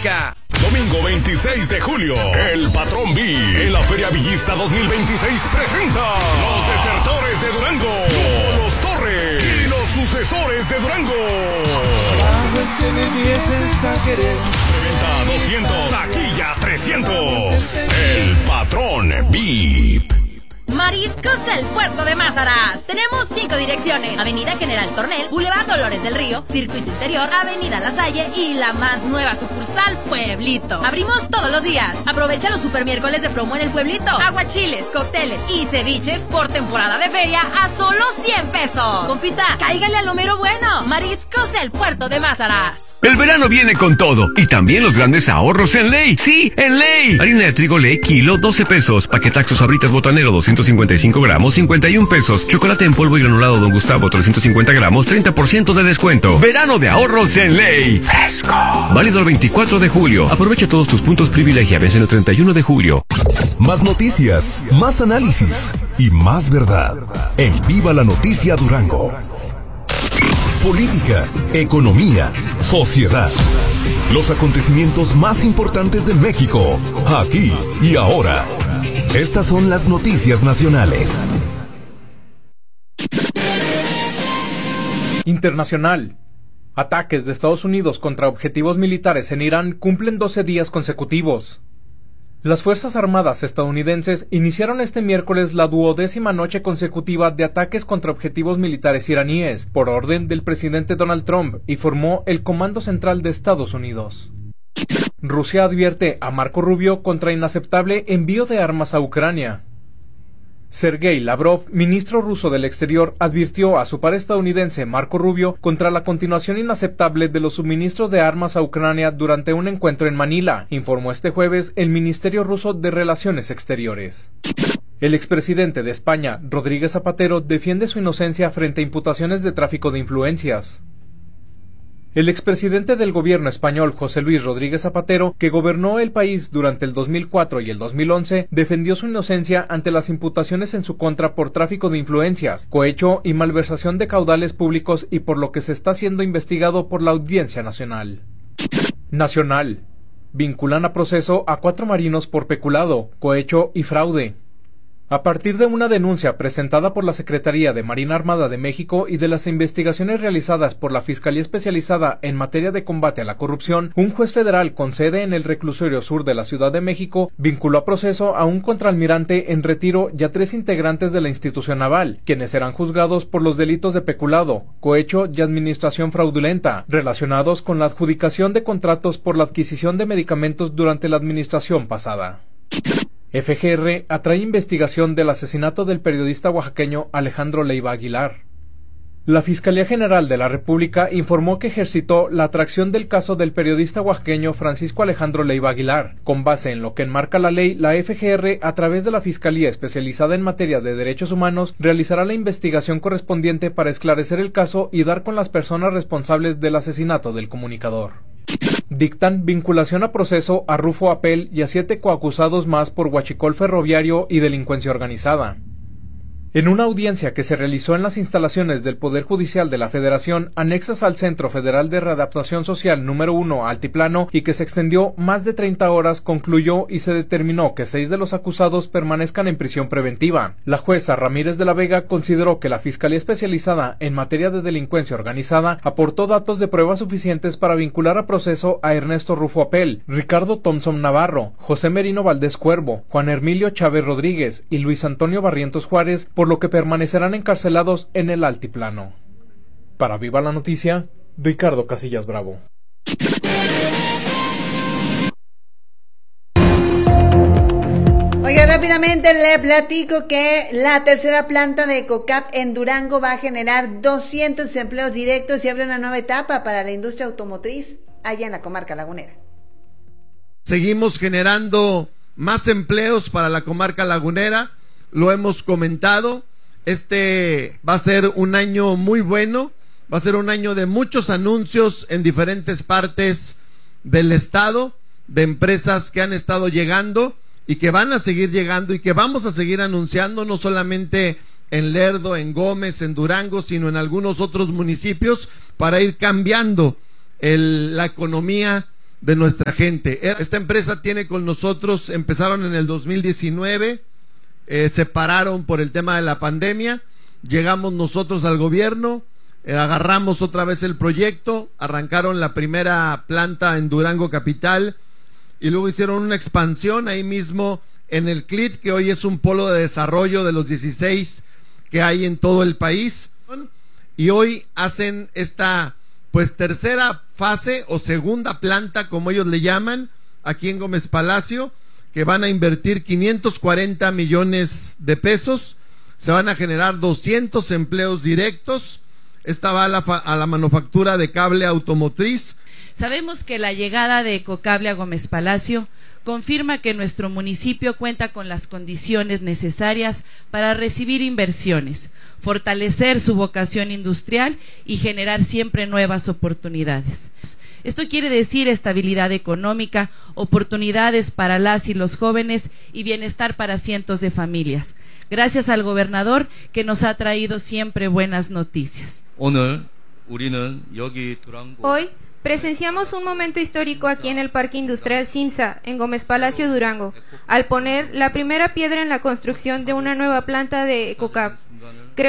República. Domingo 26 de julio, el Patrón B en la Feria Villista 2026 presenta Los Desertores de Durango, Los Torres y Los Sucesores de Durango. Que me empieces a querer. Preventa 200, taquilla 300. El Patrón VIP. Mariscos El Puerto de Mázaras. Tenemos 5 direcciones: Avenida General Tornel, Boulevard Dolores del Río, Circuito Interior, Avenida La Salle y la más nueva sucursal, Pueblito. Abrimos todos los días. Aprovecha los super miércoles de promo en el Pueblito. Aguachiles, cócteles y ceviches por temporada de feria a solo 100 pesos. Compita, cáigale a lo mero bueno. Mariscos El Puerto de Mázaras. El verano viene con todo y también los grandes ahorros en Ley. Sí, en Ley. Harina de trigo Ley, kilo, 12 pesos. Paquetaxos Sabritas Botanero, 255 gramos, 51 pesos. Chocolate en polvo y granulado Don Gustavo, 350 gramos, 30% de descuento. Verano de ahorros en Ley. Fresco. Válido el 24 de julio. Aprovecha todos tus puntos privilegia. Vence el 31 de julio. Más noticias, más análisis y más verdad. En Viva la Noticia Durango. Política, economía, sociedad. Los acontecimientos más importantes de México, aquí y ahora. Estas son las noticias nacionales. Internacional. Ataques de Estados Unidos contra objetivos militares en Irán cumplen 12 días consecutivos. Las Fuerzas Armadas estadounidenses iniciaron este miércoles la 12ª noche consecutiva de ataques contra objetivos militares iraníes, por orden del presidente Donald Trump, informó el Comando Central de Estados Unidos. Rusia advierte a Marco Rubio contra inaceptable envío de armas a Ucrania. Sergei Lavrov, ministro ruso del Exterior, advirtió a su par estadounidense Marco Rubio contra la continuación inaceptable de los suministros de armas a Ucrania durante un encuentro en Manila, informó este jueves el Ministerio Ruso de Relaciones Exteriores. El expresidente de España, Rodríguez Zapatero, defiende su inocencia frente a imputaciones de tráfico de influencias. El expresidente del gobierno español, José Luis Rodríguez Zapatero, que gobernó el país durante el 2004 y el 2011, defendió su inocencia ante las imputaciones en su contra por tráfico de influencias, cohecho y malversación de caudales públicos y por lo que se está siendo investigado por la Audiencia Nacional. Nacional. Vinculan a proceso a 4 marinos por peculado, cohecho y fraude. A partir de una denuncia presentada por la Secretaría de Marina Armada de México y de las investigaciones realizadas por la Fiscalía Especializada en Materia de Combate a la Corrupción, un juez federal con sede en el Reclusorio Sur de la Ciudad de México vinculó a proceso a un contraalmirante en retiro y a 3 integrantes de la institución naval, quienes serán juzgados por los delitos de peculado, cohecho y administración fraudulenta, relacionados con la adjudicación de contratos por la adquisición de medicamentos durante la administración pasada. FGR atrae investigación del asesinato del periodista oaxaqueño Alejandro Leiva Aguilar. La Fiscalía General de la República informó que ejercitó la atracción del caso del periodista oaxaqueño Francisco Alejandro Leiva Aguilar. Con base en lo que enmarca la ley, la FGR, a través de la Fiscalía Especializada en Materia de Derechos Humanos, realizará la investigación correspondiente para esclarecer el caso y dar con las personas responsables del asesinato del comunicador. Dictan vinculación a proceso a Rufo Apel y a 7 coacusados más por huachicol ferroviario y delincuencia organizada. En una audiencia que se realizó en las instalaciones del Poder Judicial de la Federación, anexas al Centro Federal de Readaptación Social número 1 Altiplano y que se extendió más de 30 horas, concluyó y se determinó que 6 de los acusados permanezcan en prisión preventiva. La jueza Ramírez de la Vega consideró que la Fiscalía Especializada en Materia de Delincuencia Organizada aportó datos de pruebas suficientes para vincular a proceso a Ernesto Rufo Apel, Ricardo Thompson Navarro, José Merino Valdés Cuervo, Juan Hermilio Chávez Rodríguez y Luis Antonio Barrientos Juárez, por lo que permanecerán encarcelados en el Altiplano. Para Viva la Noticia, Ricardo Casillas Bravo. Oiga, rápidamente le platico que la tercera planta de EcoCap en Durango va a generar 200 empleos directos y abre una nueva etapa para la industria automotriz allá en la comarca lagunera. Seguimos generando más empleos para la comarca lagunera, lo hemos comentado, este va a ser un año muy bueno, va a ser un año de muchos anuncios en diferentes partes del estado, de empresas que han estado llegando y que van a seguir llegando y que vamos a seguir anunciando, no solamente en Lerdo, en Gómez, en Durango, sino en algunos otros municipios, para ir cambiando la economía de nuestra gente. Esta empresa tiene con nosotros, empezaron en el 2019, se pararon por el tema de la pandemia, llegamos nosotros al gobierno, agarramos otra vez el proyecto, arrancaron la primera planta en Durango capital y luego hicieron una expansión ahí mismo en el CLIT, que hoy es un polo de desarrollo de los 16 que hay en todo el país, y hoy hacen esta pues tercera fase o segunda planta, como ellos le llaman, aquí en Gómez Palacio, que van a invertir 540 millones de pesos, se van a generar 200 empleos directos. Esta va a la manufactura de cable automotriz. Sabemos que la llegada de Ecocable a Gómez Palacio confirma que nuestro municipio cuenta con las condiciones necesarias para recibir inversiones, fortalecer su vocación industrial y generar siempre nuevas oportunidades. Esto quiere decir estabilidad económica, oportunidades para las y los jóvenes y bienestar para cientos de familias. Gracias al gobernador que nos ha traído siempre buenas noticias. Hoy presenciamos un momento histórico aquí en el Parque Industrial Simsa, en Gómez Palacio, Durango, al poner la primera piedra en la construcción de una nueva planta de Ecocap.